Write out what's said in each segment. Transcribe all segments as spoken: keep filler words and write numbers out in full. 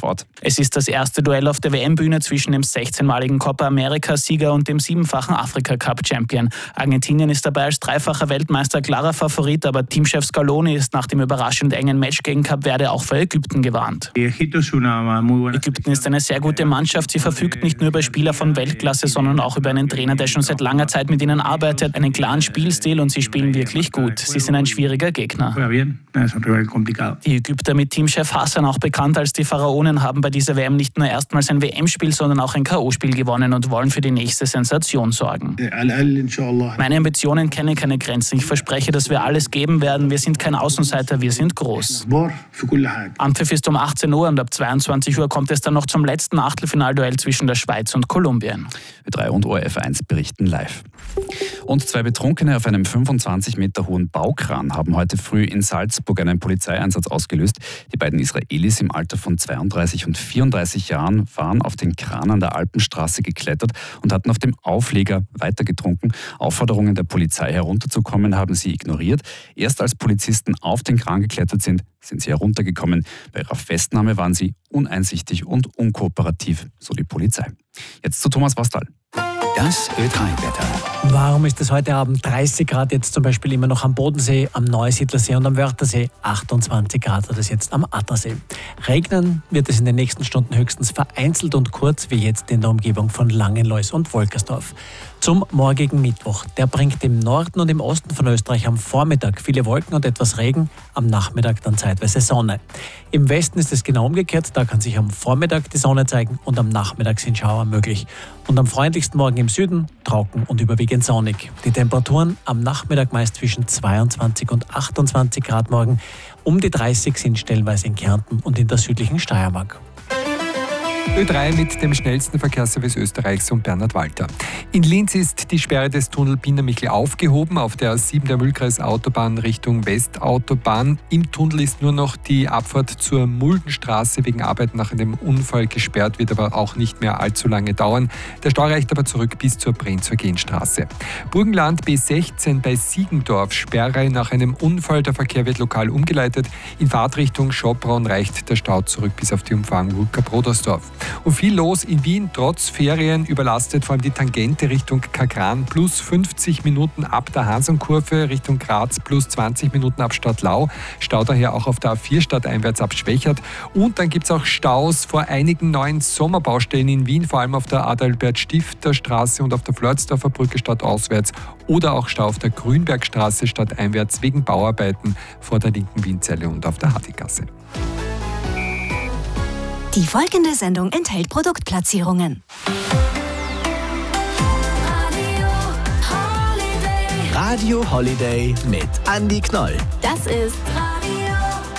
Ort. Es ist das erste Duell auf der W M-Bühne zwischen dem sechzehnmaligen Copa America-Sieger und dem siebenfachen Afrika-Cup-Champion. Argentinien ist dabei als dreifacher Weltmeister klarer Favorit, aber Teamchef Scaloni ist nach dem überraschend engen Match gegen Kap Verde auch vor Ägypten gewarnt. Ägypten ist eine sehr gute Mannschaft. Sie verfügt nicht nur über Spieler von Weltklasse, sondern auch über einen Trainer, der schon seit langer Zeit mit ihnen arbeitet, einen klaren Spielstil und sie spielen wirklich gut. Sie sind ein schwieriger Gegner. Die Ägypter mit Teamchef Hassan, auch bekannt als die Pharaonen, haben bei dieser W M nicht nur erstmals ein W M-Spiel, sondern auch ein K O-Spiel gewonnen und wollen für die nächste Sensation sorgen. Meine Ambitionen kennen keine Grenzen. Ich verspreche, dass wir alles geben werden. Wir sind kein Außenseiter, wir sind groß. Anpfiff ist um achtzehn Uhr und ab zweiundzwanzig Uhr kommt es dann noch zum letzten Achtelfinalduell zwischen der Schweiz und Kolumbien. Ö drei und O R F eins berichten live. Und zwei Betrunkene auf einem fünfundzwanzig Meter hohen Baukran haben heute früh in Salzburg einen Polizeieinsatz ausgelöst. Die beiden Israelis im Alter von zweiunddreißig und vierunddreißig Jahren waren auf den Kran an der Alpenstraße geklettert und hatten auf dem Aufleger weitergetrunken. Aufforderungen der Polizei herunterzukommen haben sie ignoriert. Erst als Polizisten auf den Kran geklettert sind, sind sie heruntergekommen. Bei ihrer Festnahme waren sie uneinsichtig und unkooperativ, so die Polizei. Jetzt zu Thomas Wastal. Das Ö drei Wetter. Warum ist es heute Abend dreißig Grad, jetzt zum Beispiel immer noch am Bodensee, am Neusiedlersee und am Wörthersee achtundzwanzig Grad oder jetzt am Attersee. Regnen wird es in den nächsten Stunden höchstens vereinzelt und kurz, wie jetzt in der Umgebung von Langenlois und Wolkersdorf. Zum morgigen Mittwoch. Der bringt im Norden und im Osten von Österreich am Vormittag viele Wolken und etwas Regen, am Nachmittag dann zeitweise Sonne. Im Westen ist es genau umgekehrt, da kann sich am Vormittag die Sonne zeigen und am Nachmittag sind Schauer möglich. Und am freundlichsten Morgen im Süden trocken und überwiegend sonnig. Die Temperaturen am Nachmittag meist zwischen zweiundzwanzig und achtundzwanzig Grad morgen. Um die dreißig sind stellenweise in Kärnten und in der südlichen Steiermark. Ö drei mit dem schnellsten Verkehrsservice Österreichs und Bernhard Walter. In Linz ist die Sperre des Tunnel Bindermichel aufgehoben auf der A sieben der Mühlkreisautobahn Richtung Westautobahn. Im Tunnel ist nur noch die Abfahrt zur Muldenstraße wegen Arbeiten nach einem Unfall gesperrt, wird aber auch nicht mehr allzu lange dauern. Der Stau reicht aber zurück bis zur Brenz-Vergehen-Straße. Burgenland B sechzehn bei Siegendorf, Sperre nach einem Unfall. Der Verkehr wird lokal umgeleitet. In Fahrtrichtung Schopron reicht der Stau zurück bis auf die Umfahrung Wulka-Brodersdorf. Und viel los in Wien, trotz Ferien überlastet vor allem die Tangente Richtung Kagran, plus fünfzig Minuten ab der Hansonkurve Richtung Graz, plus zwanzig Minuten ab Stadtlau. Stau daher auch auf der A vier stadteinwärts ab Schwächert. Und dann gibt es auch Staus vor einigen neuen Sommerbaustellen in Wien, vor allem auf der Adalbert-Stifter-Straße und auf der Floridsdorfer Brücke stadtauswärts oder auch Stau auf der Grünbergstraße stadteinwärts wegen Bauarbeiten vor der linken Wienzelle und auf der Hartigasse. Die folgende Sendung enthält Produktplatzierungen. Radio Holiday mit Andi Knoll. Das ist Radio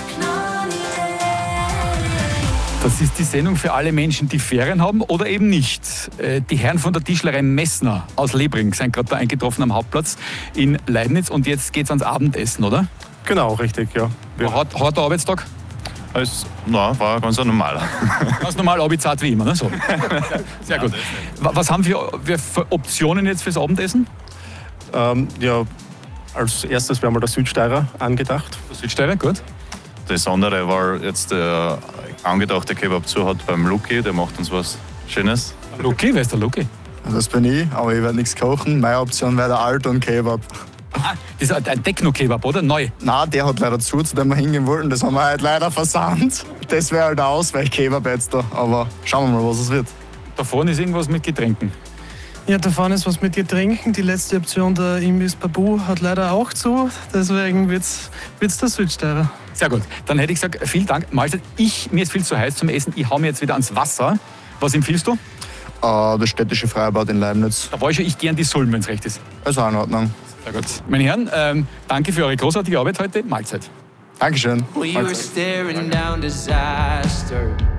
Das ist die Sendung für alle Menschen, die Ferien haben oder eben nicht. Die Herren von der Tischlerei Messner aus Lebring sind gerade da eingetroffen am Hauptplatz in Leibniz und jetzt geht's ans Abendessen, oder? Genau, richtig, ja. War hart, harter Arbeitstag? Es, na, war ganz ein normaler. Ganz normal, Abizart wie immer, ne? So. Sehr gut. Was haben wir für Optionen jetzt fürs Abendessen? Ähm, ja, als erstes wäre mal der Südsteirer angedacht. Der Südsteirer, gut. Das andere war jetzt der angedachte Kebab zu hat beim Luki, der macht uns was Schönes. Luki, wer ist der Luki? Das bin ich, aber ich werde nichts kochen. Meine Option wäre der Alton-Kebab. Ah, das ist ein Techno-Kebab, oder? Neu? Nein, der hat leider zu, zu dem wir hingehen wollten. Das haben wir halt leider versandt. Das wäre halt der Ausweichkebab jetzt da. Aber schauen wir mal, was es wird. Da vorne ist irgendwas mit Getränken. Ja, da vorne ist was mit Getränken. Die letzte Option, der Imbiss Babu, hat leider auch zu. Deswegen wird es der Südsteirer. Sehr gut. Dann hätte ich gesagt, vielen Dank. Mahlzeit. Ich, mir ist viel zu heiß zum Essen. Ich hau mir jetzt wieder ans Wasser. Was empfiehlst du? Uh, das städtische Freibad in Leibniz. Da war ich schon, ich gehe an die Sulm, wenn es recht ist. Also in Ordnung. Sehr gut. Meine Herren, ähm, danke für eure großartige Arbeit heute. Mahlzeit. Dankeschön. We were staring down disaster.